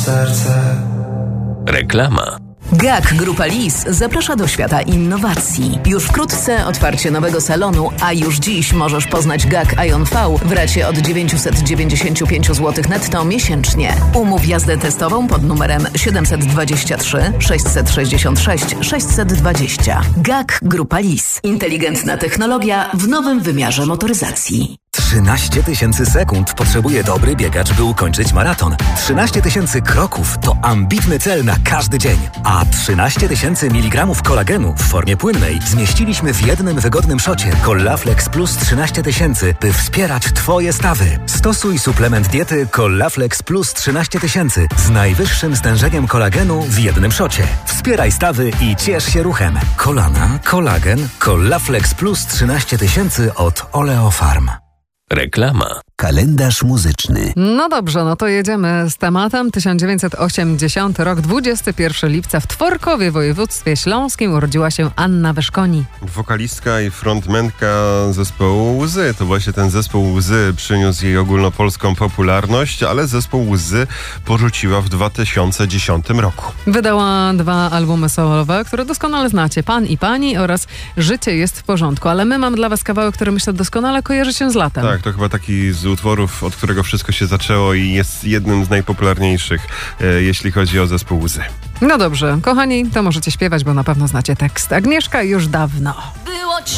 serce. Reklama. GAK Grupa Lis zaprasza do świata innowacji. Już wkrótce otwarcie nowego salonu, a już dziś możesz poznać GAK Ion V w racie od 995 zł netto miesięcznie. Umów jazdę testową pod numerem 723 666 620. GAK Grupa Lis. Inteligentna technologia w nowym wymiarze motoryzacji. 13 000 sekund potrzebuje dobry biegacz, by ukończyć maraton. 13 000 kroków to ambitny cel na każdy dzień. A 13 000 mg kolagenu w formie płynnej zmieściliśmy w jednym wygodnym szocie. Collaflex Plus 13 000, by wspierać Twoje stawy. Stosuj suplement diety Collaflex Plus 13 000 z najwyższym stężeniem kolagenu w jednym szocie. Wspieraj stawy i ciesz się ruchem. Kolana, kolagen, Collaflex Plus 13 000 od Oleofarm. Reklama. Kalendarz muzyczny. No dobrze, no to jedziemy z tematem. 1980 rok, 21 lipca w Tworkowie w województwie śląskim urodziła się Anna Weszkoni. Wokalistka i frontmenka zespołu Łzy. To właśnie ten zespół Łzy przyniósł jej ogólnopolską popularność, ale zespół Łzy porzuciła w 2010 roku. Wydała 2 albumy solowe, które doskonale znacie. Pan i Pani oraz Życie jest w porządku. Ale my mamy dla was kawałek, który myślę doskonale kojarzy się z latem. Tak, to chyba taki z utworów, od którego wszystko się zaczęło i jest jednym z najpopularniejszych, jeśli chodzi o zespół Łzy. No dobrze, kochani, to możecie śpiewać, bo na pewno znacie tekst. Agnieszka już dawno. Było